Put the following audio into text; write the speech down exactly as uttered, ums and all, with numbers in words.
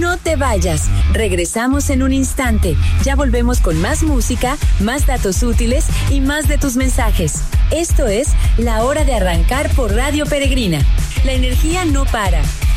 No te vayas. Regresamos en un instante. Ya volvemos con más música, más datos útiles y más de tus mensajes. Esto es La Hora de Arrancar por Radio Peregrina. La energía no para.